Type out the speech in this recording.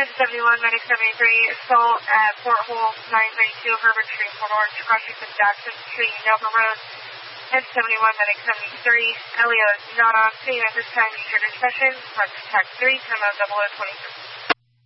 1071, Medic 73, Soul at Port Hole 932, Herbert Street, Port Orange, crossing from Jackson Street, Delta Road. 1071, Medic 73, Elio is not on scene at this time. Use your discretion. Park Tax 3, time out 0023.